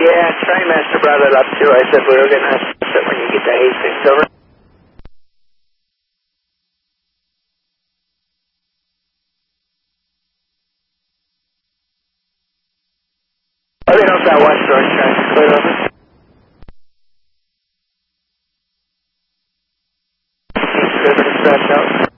Yeah, Trainmaster brought it up too. I said we were going to assess it when you get to Hastings, over. Oh, they don't got one storage train clear, over. Clear for dispatch out.